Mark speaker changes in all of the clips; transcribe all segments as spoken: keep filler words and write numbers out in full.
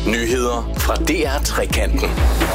Speaker 1: Nyheder fra D R Trekanten.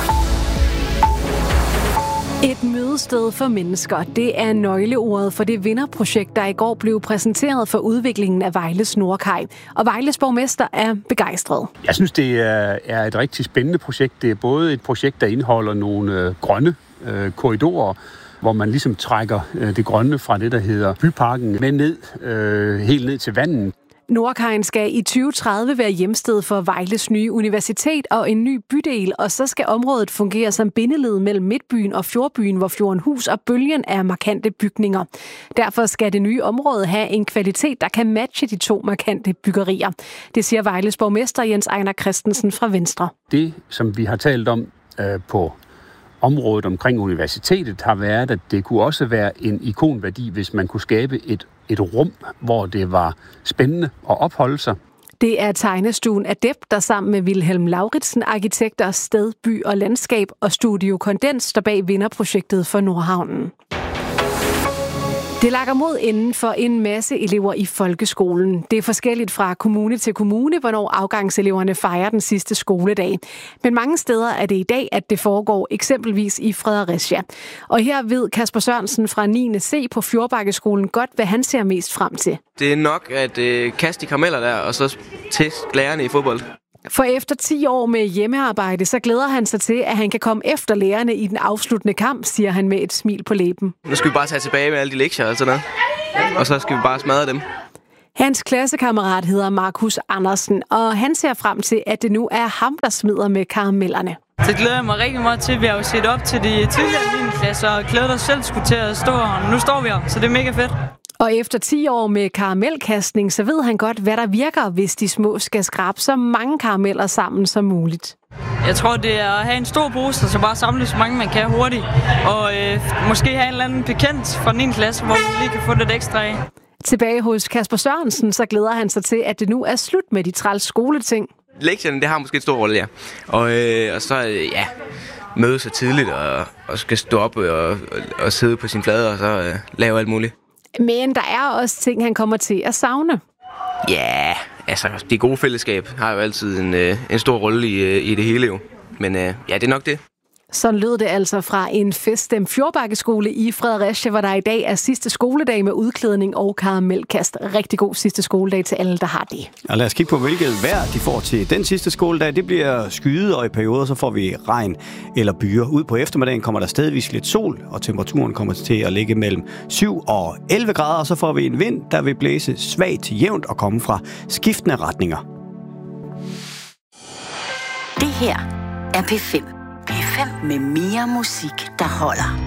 Speaker 2: Et mødested for mennesker, det er nøgleordet for det vinderprojekt, der i går blev præsenteret for udviklingen af Vejles Nordkaj. Og Vejles borgmester er begejstret.
Speaker 3: Jeg synes, det er, er et rigtig spændende projekt. Det er både et projekt, der indeholder nogle øh, grønne øh, korridorer, hvor man ligesom trækker øh, det grønne fra det, der hedder byparken, med ned, øh, helt ned til vandet.
Speaker 2: Nordkajen skal i tyve tredive være hjemsted for Vejles nye universitet og en ny bydel, og så skal området fungere som bindeled mellem Midtbyen og Fjordbyen, hvor Fjordenhus og Bølgen er markante bygninger. Derfor skal det nye område have en kvalitet, der kan matche de to markante byggerier. Det siger Vejles borgmester Jens Ejner Christensen fra Venstre.
Speaker 3: Det, som vi har talt om øh, på området omkring universitetet, har været, at det kunne også være en ikonværdi, hvis man kunne skabe et, et rum, hvor det var spændende at opholde sig.
Speaker 2: Det er tegnestuen Adept, der sammen med Wilhelm Lauritsen, arkitekter, sted, by og landskab og Studio Kondens står bag vinderprojektet for Nordhavnen. Det lakker mod enden for en masse elever i folkeskolen. Det er forskelligt fra kommune til kommune, hvornår afgangseleverne fejrer den sidste skoledag. Men mange steder er det i dag, at det foregår eksempelvis i Fredericia. Og her ved Kasper Sørensen fra niende C på Fjordbakkeskolen godt, hvad han ser mest frem til.
Speaker 4: Det er nok at øh, kaste de karameller der, og så teste lærerne i fodbold.
Speaker 2: For efter ti år med hjemmearbejde, så glæder han sig til, at han kan komme efter lærerne i den afsluttende kamp, siger han med et smil på læben.
Speaker 4: Nu skal vi bare tage tilbage med alle de lektier og sådan noget, og så skal vi bare smadre dem.
Speaker 2: Hans klassekammerat hedder Markus Andersen, og han ser frem til, at det nu er ham, der smider med karamellerne.
Speaker 5: Så glæder jeg mig rigtig meget til, at vi har jo set op til de tidligere niende klasser, og glæder os selv skulle til at stå her. Nu står vi her, så det er mega fedt.
Speaker 2: Og efter ti år med karamelkastning, så ved han godt, hvad der virker, hvis de små skal skrabe så mange karameller sammen som muligt.
Speaker 5: Jeg tror, det er at have en stor pose, og så bare samle så mange, man kan hurtigt. Og øh, måske have en eller anden bekendt fra niende klasse, hvor man lige kan få lidt ekstra af.
Speaker 2: Tilbage hos Kasper Sørensen, så glæder han sig til, at det nu er slut med de træls skoleting.
Speaker 4: Lektierne, det har måske en stor rolle, ja. Og, øh, og så, øh, ja, møde sig tidligt og, og skal stå op og, og, og sidde på sin flade og så øh, lave alt muligt. Men
Speaker 2: der er også ting, han kommer til at savne.
Speaker 4: Ja, altså det gode fællesskab har jo altid en, øh, en stor rolle i, i det hele jo. Men øh, ja, det er nok det.
Speaker 2: Sådan lød det altså fra en feststemt Fjordbakkeskole i Fredericia, hvor der i dag er sidste skoledag med udklædning og karamelkast. Rigtig god sidste skoledag til alle, der har det.
Speaker 6: Og lad os kigge på, hvilket vejr de får til den sidste skoledag. Det bliver skyet, og i perioder så får vi regn eller byer. Ud på eftermiddagen kommer der stedvis lidt sol, og temperaturen kommer til at ligge mellem syv og elleve grader. Og så får vi en vind, der vil blæse svagt til jævnt og komme fra skiftende retninger.
Speaker 7: Det her er P fem. P fem med mere musik, der holder.